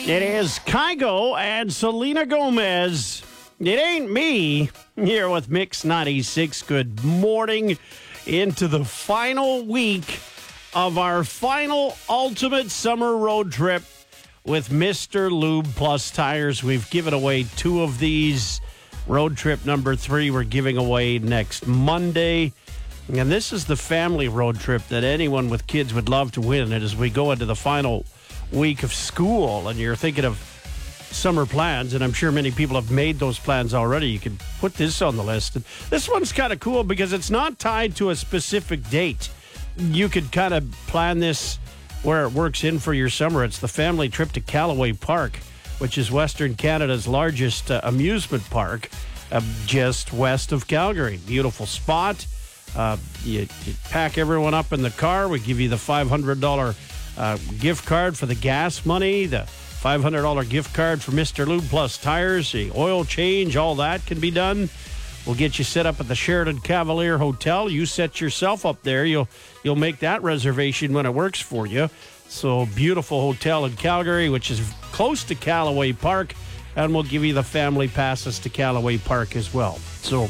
It is Kygo and Selena Gomez. It ain't me here with Mix 96. Good morning into the final week of our final ultimate summer road trip with Mr. Lube Plus Tires. We've given away 2 of these. Road trip number 3 we're giving away next Monday. And this is the family road trip that anyone with kids would love to win. And as we go into the final week of school and you're thinking of summer plans, and I'm sure many people have made those plans already, you can put this on the list. And this one's kind of cool because it's not tied to a specific date. You could kind of plan this where it works in for your summer. It's the family trip to Callaway Park, which is Western Canada's largest amusement park, just west of Calgary. Beautiful spot. You pack everyone up in the car. We give you the $500 gift card for the gas money, the $500 gift card for Mr. Lube Plus Tires, the oil change, all that can be done. We'll get you set up at the Sheraton Cavalier Hotel. You set yourself up there. You'll make that reservation when it works for you. So, beautiful hotel in Calgary, which is close to Callaway Park, and we'll give you the family passes to Callaway Park as well. So,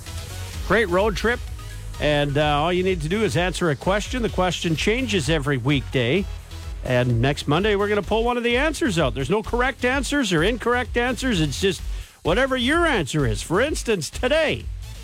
great road trip, and all you need to do is answer a question. The question changes every weekday, and next Monday we're going to pull one of the answers out. There's no correct answers or incorrect answers. It's just whatever your answer is. For instance, today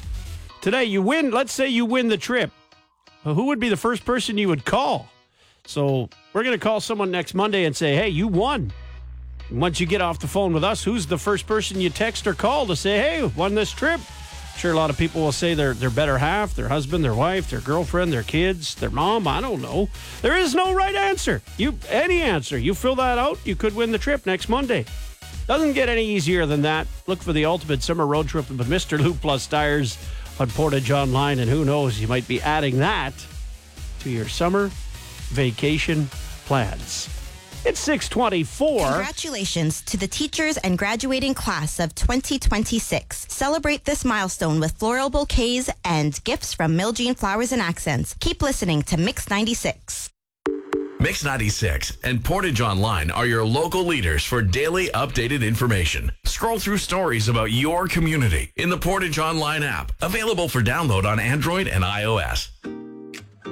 you win. Let's say you win the trip. Who would be the first person you would call? So we're going to call someone next Monday and say, hey, you won. And once you get off the phone with us, who's the first person you text or call to say, hey, won this trip? I'm sure a lot of people will say their better half, their husband, their wife, their girlfriend, their kids, their mom. I don't know. There is no right answer. Any answer. You fill that out, you could win the trip next Monday. Doesn't get any easier than that. Look for the ultimate summer road trip with Mr. Lube Plus Tires on Portage Online, and who knows, you might be adding that to your summer vacation plans. It's 6:24. Congratulations to the teachers and graduating class of 2026. Celebrate this milestone with floral bouquets and gifts from Miljean Flowers and Accents. Keep listening to Mix 96. Mix 96 and Portage Online are your local leaders for daily updated information. Scroll through stories about your community in the Portage Online app, available for download on Android and iOS.